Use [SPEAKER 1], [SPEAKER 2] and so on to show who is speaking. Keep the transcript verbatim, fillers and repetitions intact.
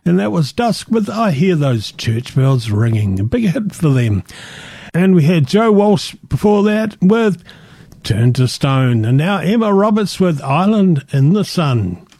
[SPEAKER 1] And that was Dusk with I Hear Those Church Bells Ringing. A big hit for them. And we had Joe Walsh before that with Turn to Stone. And now Emma Roberts with Island in the Sun.